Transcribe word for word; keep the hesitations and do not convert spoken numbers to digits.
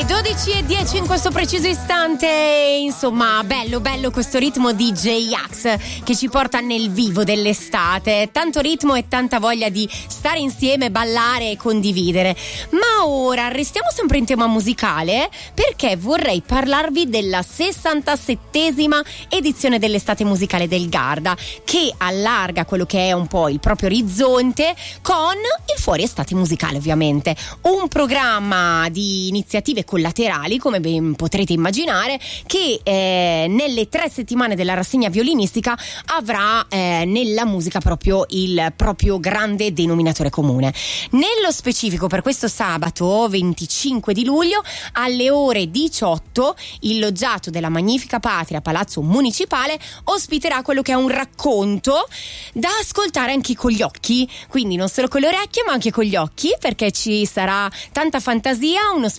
Le dodici e dieci in questo preciso istante. Insomma, bello bello questo ritmo di J-Ax che ci porta nel vivo dell'estate. Tanto ritmo e tanta voglia di stare insieme, ballare e condividere. Ma ora restiamo sempre in tema musicale, perché vorrei parlarvi della sessantasettesima edizione dell'estate musicale del Garda, che allarga quello che è un po' il proprio orizzonte con il fuori estate musicale, ovviamente. Un programma di iniziative collaterali, come ben potrete immaginare, che eh, nelle tre settimane della rassegna violinistica avrà eh, nella musica proprio il proprio grande denominatore comune. Nello specifico, per questo sabato venticinque di luglio alle ore diciotto, il loggiato della Magnifica Patria, Palazzo Municipale, ospiterà quello che è un racconto da ascoltare anche con gli occhi, quindi non solo con le orecchie ma anche con gli occhi, perché ci sarà tanta fantasia, uno